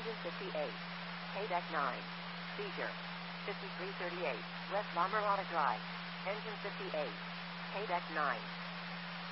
Engine 58. Payback 9. Seizure. 5338. West La Mirada Drive. Engine 58. Payback 9.